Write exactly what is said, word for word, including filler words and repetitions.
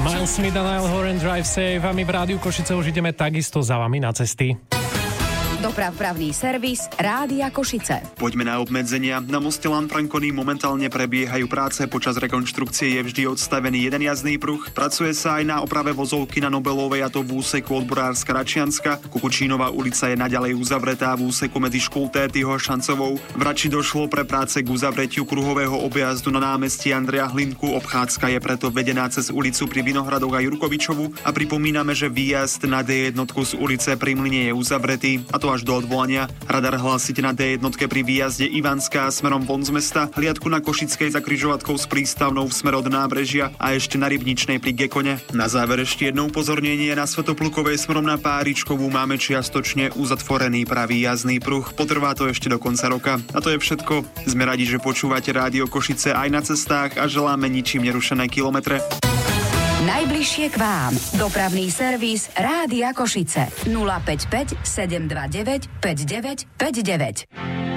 Miles Smith a Niall Horan Drive Safe a my v Rádiu Košice už ideme takisto za vami na cesty. Dopravpravný servis Rádia Košice. Poďme na obmedzenia. Na moste Lanfranconi momentálne prebiehajú práce. Počas rekonštrukcie je vždy odstavený jeden jazdný pruh. Pracuje sa aj na oprave vozovky na Nobelovej, a to v úseku od Borárska Račianska. Kukučínová ulica je naďalej uzavretá v úseku medzi Škultétyho a Šancovou. V Rači došlo pre práce k uzavretiu kruhového objazdu na námestí Andreja Hlinku. Obchádzka je preto vedená cez ulicu pri Vinohradoch a Jurkovičovu a pripomíname, že výjazd na dé jedna z ulice pri Mlyne je uzavretý, a to až do odvolania. Radar hlásite na dé jedna pri výjazde Ivanská smerom von z mesta, hliadku na Košickej za križovatkou s prístavnou v smer od nábrežia a ešte na Rybničnej pri Gekone. Na záver ešte jedno upozornenie: na Svätoplukovej smerom na Páričkovú máme čiastočne uzatvorený pravý jazdný pruh. Potrvá to ešte do konca roka. A to je všetko. Sme radi, že počúvate Rádio Košice aj na cestách a želáme ničím nerušené kilometre. Najbližšie k vám. Dopravný servis Rádia Košice. nula päť päť sedem dva deväť päť deväť päť deväť.